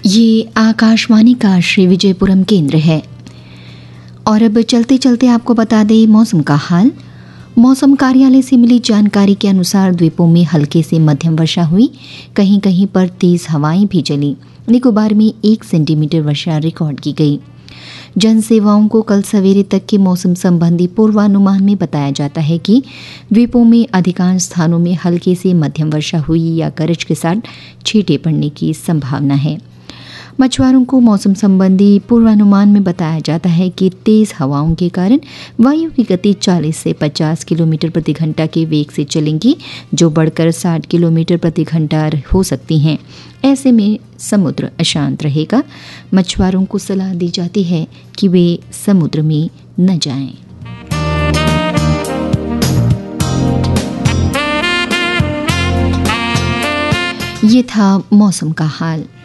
ये आकाशवाणी का श्री विजयपुरम केंद्र है। और अब चलते चलते आपको बता दें मौसम का हाल। मौसम कार्यालय से मिली जानकारी के अनुसार द्वीपों में हल्के से मध्यम वर्षा हुई, कहीं कहीं पर तेज हवाएं भी चली। निकोबार में 1 सेंटीमीटर वर्षा रिकॉर्ड की गई। जन सेवाओं को कल सवेरे तक के मौसम संबंधी पूर्वानुमान में बताया जाता है कि द्वीपों में अधिकांश स्थानों में हल्के से मध्यम वर्षा हुई या गरज के साथ छींटे पड़ने की संभावना है। मछुआरों को मौसम संबंधी पूर्वानुमान में बताया जाता है कि तेज हवाओं के कारण वायु की गति 40 से 50 किलोमीटर प्रति घंटा के वेग से चलेंगी, जो बढ़कर 60 किलोमीटर प्रति घंटा हो सकती हैं। ऐसे में समुद्र अशांत रहेगा। मछुआरों को सलाह दी जाती है कि वे समुद्र में न जाएं। ये था मौसम का हाल।